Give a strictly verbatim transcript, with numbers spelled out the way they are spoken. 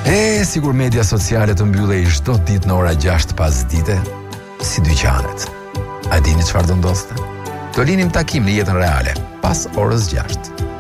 E, sigur media sociale të mbyllej çdo ditë në ora gjashtë pas dite, si dyqanet. A dini çfarë do ndodhte? Do linim takim në jetën reale pas orës gjashtë.